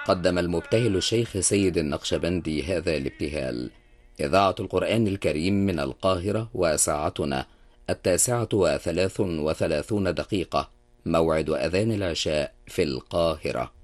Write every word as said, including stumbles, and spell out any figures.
قدم المبتهل الشيخ سيد النقشبندي هذا الابتهال. إذاعة القرآن الكريم من القاهرة، وساعتنا التاسعة وثلاث وثلاثون دقيقة، موعد أذان العشاء في القاهرة.